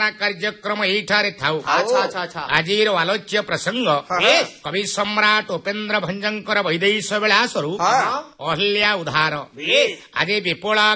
ଆଲୋଚନା କାର୍ଯ୍ୟକ୍ରମ ଏଇଠାରେ ଥାଉ। ଆଜିର ଆଲୋଚ୍ୟ ପ୍ରସଙ୍ଗ କବି ସମ୍ରାଟ ଉପେନ୍ଦ୍ର ଭଞ୍ଜଙ୍କର ବୈଦେହୀଶ ବିଳାସରୁ ଅହଲ୍ୟା ଉଦ୍ଧାର। ଆଜି ବିପୁଳ